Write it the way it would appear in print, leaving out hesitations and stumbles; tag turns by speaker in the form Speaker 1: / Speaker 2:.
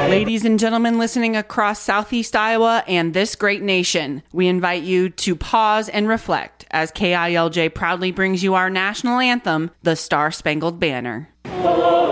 Speaker 1: Ladies and gentlemen listening across Southeast Iowa and this great nation, we invite you to pause and reflect as KILJ proudly brings you our national anthem, the Star Spangled Banner.